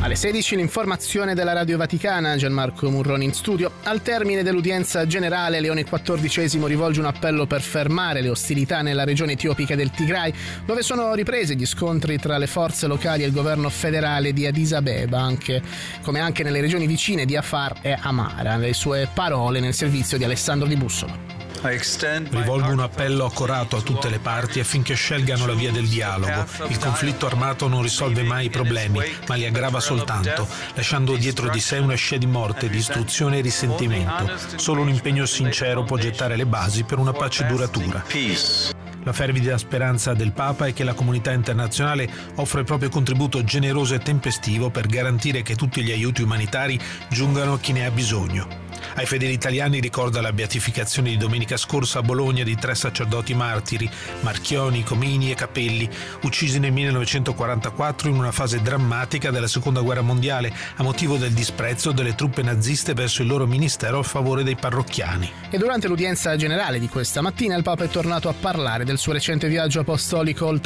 Alle 16 l'informazione della Radio Vaticana, Gianmarco Murroni in studio. Al termine dell'udienza generale, Leone XIV rivolge un appello per fermare le ostilità nella regione etiopica del Tigray, dove sono ripresi gli scontri tra le forze locali e il governo federale di Addis Abeba, come anche nelle regioni vicine di Afar e Amara. Le sue parole nel servizio di Alessandro Di Bussolo. Rivolgo un appello accorato a tutte le parti affinché scelgano la via del dialogo. Il conflitto armato non risolve mai i problemi, ma li aggrava soltanto, lasciando dietro di sé una scia di morte, distruzione e risentimento. Solo un impegno sincero può gettare le basi per una pace duratura. La fervida speranza del Papa è che la comunità internazionale offra il proprio contributo generoso e tempestivo per garantire che tutti gli aiuti umanitari giungano a chi ne ha bisogno. Ai fedeli italiani ricorda la beatificazione di domenica scorsa a Bologna di 3 sacerdoti martiri, Marchioni, Comini e Capelli, uccisi nel 1944 in una fase drammatica della Seconda Guerra Mondiale a motivo del disprezzo delle truppe naziste verso il loro ministero a favore dei parrocchiani. E durante l'udienza generale di questa mattina il Papa è tornato a parlare del suo recente viaggio apostolico oltre